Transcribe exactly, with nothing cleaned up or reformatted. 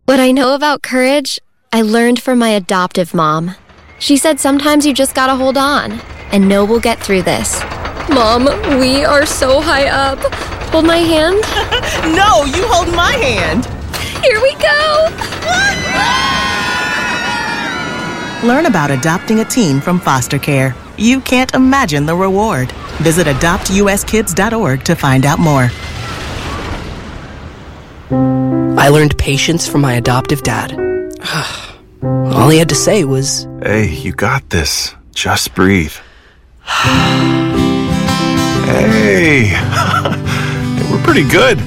What I know about courage, I learned from my adoptive mom. She said sometimes you just gotta hold on and know we'll get through this. Mom, we are so high up. Hold my hand. No, you hold my hand. Here we go. Learn about adopting a teen from foster care. You can't imagine the reward. Visit adopt u s kids dot org to find out more. I learned patience from my adoptive dad. All he had to say was, "Hey, you got this. Just breathe." Hey, we're pretty good.